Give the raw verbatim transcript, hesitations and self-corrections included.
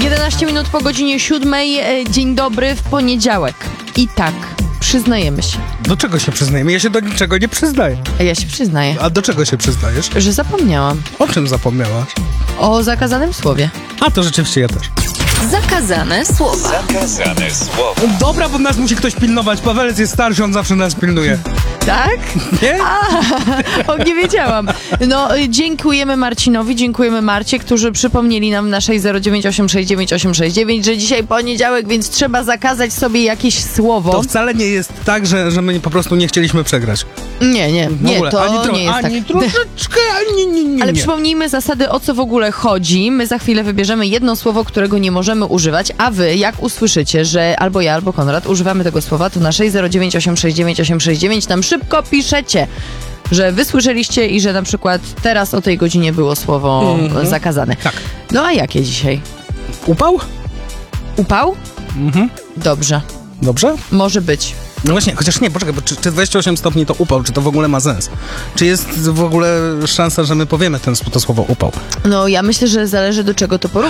jedenaście minut po godzinie siódmej. Dzień dobry w poniedziałek. I tak, przyznajemy się. Do czego się przyznajemy? Ja się do niczego nie przyznaję. A ja się przyznaję. A do czego się przyznajesz? Że zapomniałam. O czym zapomniałaś? O zakazanym słowie. A to rzeczywiście ja też. Zakazane słowa. Zakazane słowa. Dobra, bo nas musi ktoś pilnować. Pawelec jest starszy, on zawsze nas pilnuje. Tak? Nie? O, nie wiedziałam. No, y, dziękujemy Marcinowi, dziękujemy Marcie, którzy przypomnieli nam w naszej zero dziewięć osiem sześć dziewięć osiem sześć dziewięć, że dzisiaj poniedziałek, więc trzeba zakazać sobie jakieś słowo. To wcale nie jest tak, że, że my po prostu nie chcieliśmy przegrać. Nie, nie, W nie, ogóle. to ani tro- nie jest ani tak. troszeczkę, ani nie, nie, Ale nie. przypomnijmy zasady, o co w ogóle chodzi. My za chwilę wybierzemy jedno słowo, którego nie możemy używać, a wy, jak usłyszycie, że albo ja, albo Konrad używamy tego słowa, to naszej zero dziewięć osiem sześć dziewięć osiem sześć dziewięć nam szybko piszecie, że wysłyszeliście i że na przykład teraz o tej godzinie było słowo Mhm. zakazane. Tak. No a jakie dzisiaj? Upał? Upał? Mhm. Dobrze, Dobrze? może być. No właśnie, chociaż nie, poczekaj, bo czy, czy dwadzieścia osiem stopni to upał, czy to w ogóle ma sens? Czy jest w ogóle szansa, że my powiemy ten, to słowo upał? No ja myślę, że zależy do czego to porównać.